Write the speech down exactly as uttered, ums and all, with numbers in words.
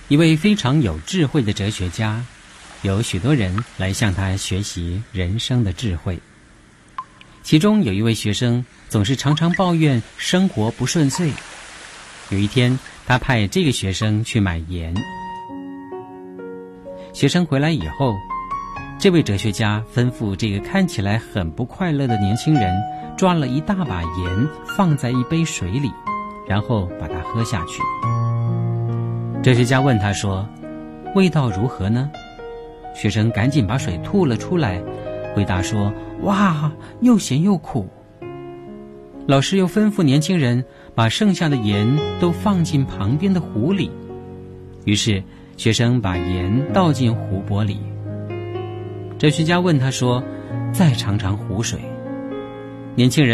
一位非常有智慧的哲学家，有许多人来向他学习人生的智慧。其中有一位学生总是常常抱怨生活不顺遂。有一天，他派这个学生去买盐。学生回来以后，这位哲学家吩咐这个看起来很不快乐的年轻人抓了一大把盐放在一杯水里，然后把它喝下去。哲学家问他说，味道如何呢？学生赶紧把水吐了出来，回答说，哇，又咸又苦。老师又吩咐年轻人把剩下的盐都放进旁边的湖里。于是学生把盐倒进湖泊里。哲学家问他说，再尝尝湖水。年轻人